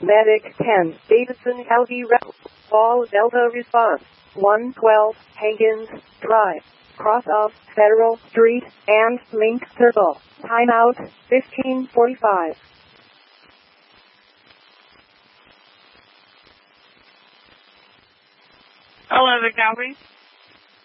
Medic 10, Davidson County Rep. All Delta response. 112, Hankins Drive. Cross of Federal Street and Link Circle. Timeout, 1545. Hello, the Calvary.